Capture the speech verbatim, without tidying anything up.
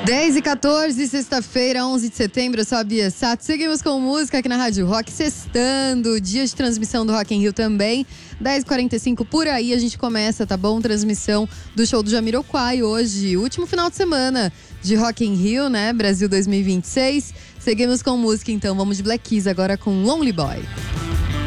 dez e quatorze, sexta-feira, onze de setembro, eu sou a Bia Sato. Seguimos com música aqui na Rádio Rock, sextando, dia de transmissão do Rock in Rio também. dez e quarenta e cinco por aí a gente começa, tá bom? Transmissão do show do Jamiroquai hoje, último final de semana de Rock in Rio, né? Brasil dois mil e vinte e seis. Seguimos com música então, vamos de Black Keys agora com Lonely Boy.